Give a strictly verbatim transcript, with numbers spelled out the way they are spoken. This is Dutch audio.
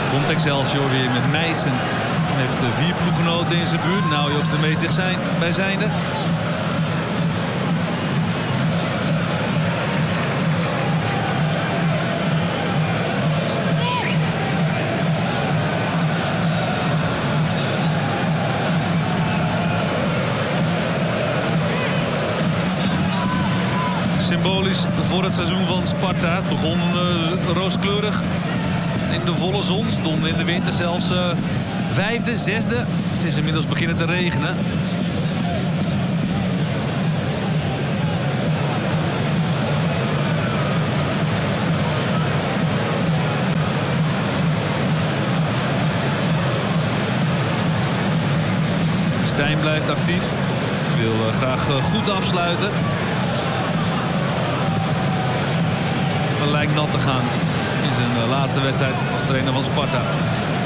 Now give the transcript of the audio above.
Komt Excelsior weer met Meissen. Hij heeft vier ploeggenoten in zijn buurt. Nou, Joks de meest dichtbijzijnde. Symbolisch voor het seizoen van Sparta. Het begon uh, rooskleurig in de volle zon. Stond in de winter zelfs uh, vijfde, zesde. Het is inmiddels beginnen te regenen. Stijn blijft actief. Wil uh, graag uh, goed afsluiten. Maar lijkt nat te gaan in zijn uh, laatste wedstrijd als trainer van Sparta.